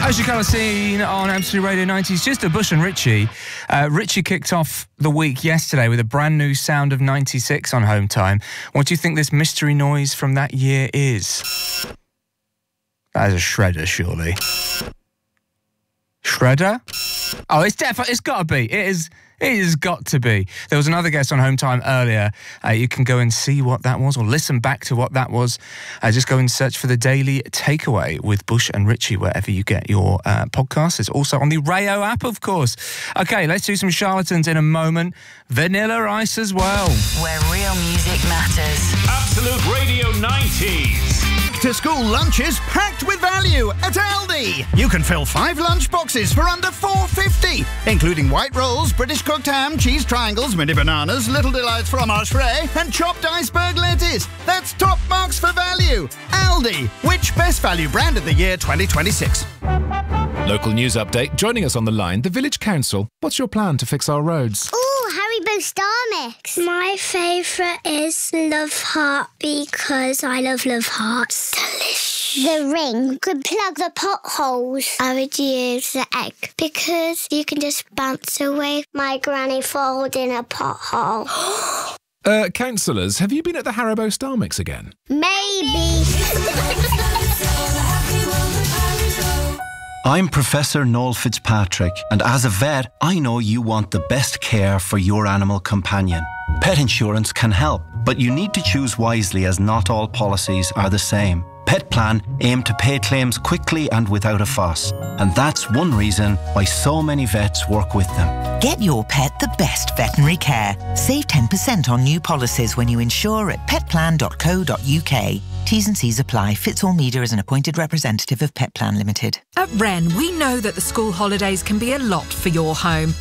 As you kind of seen on Absolute Radio 90s, just a Bush and Richie. Richie kicked off the week yesterday with a brand new Sound of 96 on Home Time. What do you think this mystery noise from that year is? That is a shredder, surely. Shredder? Oh, it's got to be. It has got to be. There was another guest on Home Time earlier. You can go and see what that was or listen back to what that was. Just go and search for The Daily Takeaway with Bush and Richie wherever you get your podcasts. It's also on the Rayo app, of course. Okay, let's do some charlatans in a moment. Vanilla Ice as well. Where real music matters. Absolute Radio 90s. To school lunches packed with value at Aldi. You can fill 5 lunch boxes for under $4.50, including white rolls, British cooked ham, cheese triangles, mini bananas, little delights fromage frais, and chopped iceberg lettuce. That's top marks for value. Aldi, which best value brand of the year 2026? Local news update. Joining us on the line, the Village Council. What's your plan to fix our roads? Haribo Star Mix. My favourite is Love Heart because I love Hearts. Delicious. The ring could plug the potholes. I would use the egg because you can just bounce away my granny falls in a pothole. Councillors, have you been at the Haribo Star Mix again? Maybe. I'm Professor Noel Fitzpatrick, and as a vet, I know you want the best care for your animal companion. Pet insurance can help, but you need to choose wisely as not all policies are the same. Pet Plan aim to pay claims quickly and without a fuss, and that's one reason why so many vets work with them. Get your pet the best veterinary care. Save 10% on new policies when you insure at petplan.co.uk. T's and C's apply. Fitzall Media is an appointed representative of Pet Plan Limited. At Wren, we know that the school holidays can be a lot for your home.